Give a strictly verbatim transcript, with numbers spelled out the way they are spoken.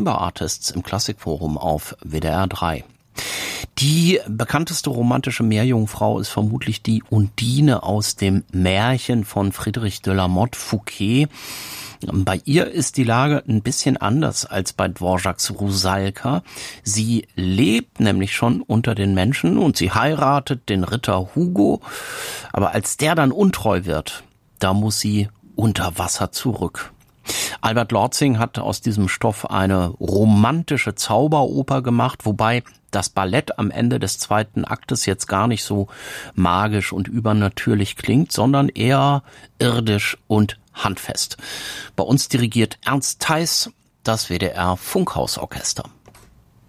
Chamber Artists im Klassikforum auf W D R drei. Die bekannteste romantische Meerjungfrau ist vermutlich die Undine aus dem Märchen von Friedrich de la Motte Fouquet. Bei ihr ist die Lage ein bisschen anders als bei Dvořáks Rusalka. Sie lebt nämlich schon unter den Menschen und sie heiratet den Ritter Hugo. Aber als der dann untreu wird, da muss sie unter Wasser zurück. Albert Lortzing hat aus diesem Stoff eine romantische Zauberoper gemacht, wobei das Ballett am Ende des zweiten Aktes jetzt gar nicht so magisch und übernatürlich klingt, sondern eher irdisch und handfest. Bei uns dirigiert Ernst Theis das W D R Funkhausorchester.